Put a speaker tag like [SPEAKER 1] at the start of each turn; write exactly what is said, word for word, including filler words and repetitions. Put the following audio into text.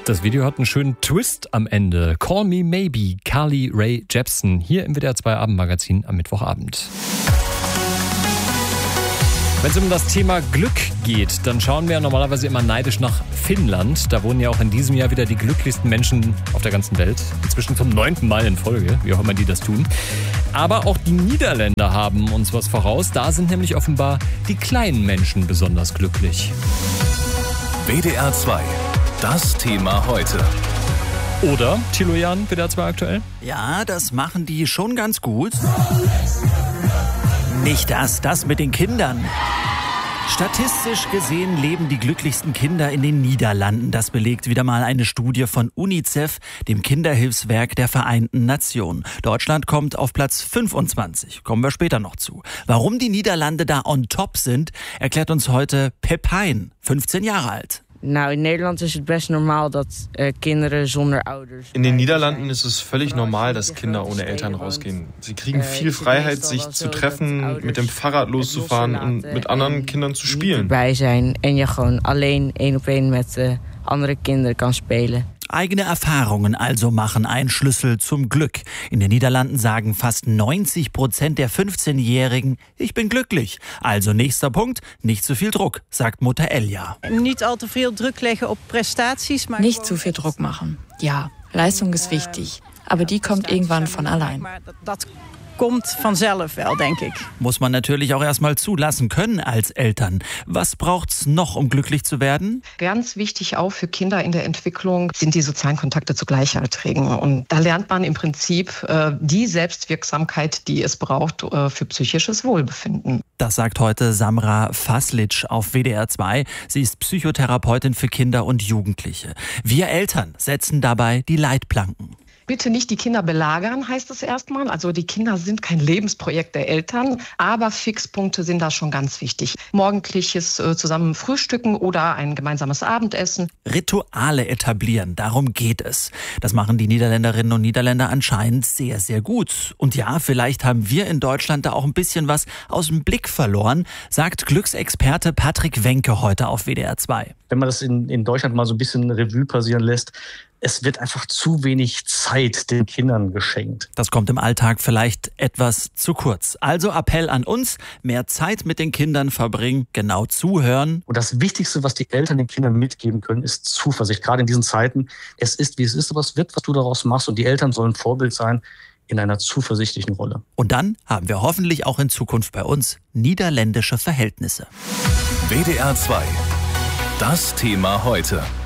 [SPEAKER 1] Das Video hat einen schönen Twist am Ende. Call Me Maybe, Carly Rae Jepsen, hier im W D R zwei Abendmagazin am Mittwochabend. Wenn es um das Thema Glück geht, dann schauen wir ja normalerweise immer neidisch nach Finnland. Da wohnen ja auch in diesem Jahr wieder die glücklichsten Menschen auf der ganzen Welt. Inzwischen zum neunten Mal in Folge, wie auch immer die das tun. Aber auch die Niederländer haben uns was voraus. Da sind nämlich offenbar die kleinen Menschen besonders glücklich.
[SPEAKER 2] W D R zwei, das Thema heute.
[SPEAKER 1] Oder, Thilo Jahn, W D R zwei aktuell?
[SPEAKER 3] Ja, das machen die schon ganz gut. Nicht das, das mit den Kindern. Statistisch gesehen leben die glücklichsten Kinder in den Niederlanden. Das belegt wieder mal eine Studie von UNICEF, dem Kinderhilfswerk der Vereinten Nationen. Deutschland kommt auf Platz fünfundzwanzig. Kommen wir später noch zu. Warum die Niederlande da on top sind, erklärt uns heute Pepijn, fünfzehn Jahre alt.
[SPEAKER 4] Nou, in Nederland is het best normaal dat uh, kinderen zonder ouders.
[SPEAKER 5] In den Niederlanden ist es völlig normal, dass Kinder ohne Eltern rausgehen. Sie kriegen viel Freiheit, sich zu treffen, mit dem Fahrrad loszufahren und mit anderen Kindern zu spielen.
[SPEAKER 4] Bij zijn en je gewoon alleen één op één met uh, andere kinderen kan spelen.
[SPEAKER 3] Eigene Erfahrungen also machen ein Schlüssel zum Glück. In den Niederlanden sagen fast neunzig Prozent der fünfzehnjährigen, ich bin glücklich. Also nächster Punkt, nicht zu viel Druck, sagt Mutter Elja.
[SPEAKER 6] Nicht allzu viel Druck legen auf Prestaties.
[SPEAKER 7] Nicht zu viel Druck machen. Ja, Leistung ist wichtig, aber die kommt irgendwann von allein.
[SPEAKER 6] Das kommt vanzelf wel, denke ich.
[SPEAKER 3] Muss man natürlich auch erstmal zulassen können als Eltern. Was braucht's noch, um glücklich zu werden?
[SPEAKER 8] Ganz wichtig auch für Kinder in der Entwicklung sind die sozialen Kontakte zu Gleichaltrigen. Und da lernt man im Prinzip äh, die Selbstwirksamkeit, die es braucht äh, für psychisches Wohlbefinden.
[SPEAKER 3] Das sagt heute Samra Faslic auf W D R zwei. Sie ist Psychotherapeutin für Kinder und Jugendliche. Wir Eltern setzen dabei die Leitplanken.
[SPEAKER 8] Bitte nicht die Kinder belagern, heißt es erstmal. Also die Kinder sind kein Lebensprojekt der Eltern, aber Fixpunkte sind da schon ganz wichtig. Morgendliches äh, zusammen frühstücken oder ein gemeinsames Abendessen.
[SPEAKER 3] Rituale etablieren, darum geht es. Das machen die Niederländerinnen und Niederländer anscheinend sehr, sehr gut. Und ja, vielleicht haben wir in Deutschland da auch ein bisschen was aus dem Blick verloren, sagt Glücksexperte Patrick Wenke heute auf W D R zwei.
[SPEAKER 9] Wenn man das in, in Deutschland mal so ein bisschen Revue passieren lässt, es wird einfach zu wenig Zeit den Kindern geschenkt.
[SPEAKER 3] Das kommt im Alltag vielleicht etwas zu kurz. Also Appell an uns, mehr Zeit mit den Kindern verbringen, genau zuhören.
[SPEAKER 9] Und das Wichtigste, was die Eltern den Kindern mitgeben können, ist Zuversicht. Gerade in diesen Zeiten, es ist, wie es ist, aber es wird, was du daraus machst. Und die Eltern sollen Vorbild sein in einer zuversichtlichen Rolle.
[SPEAKER 3] Und dann haben wir hoffentlich auch in Zukunft bei uns niederländische Verhältnisse.
[SPEAKER 2] W D R zwei, das Thema heute.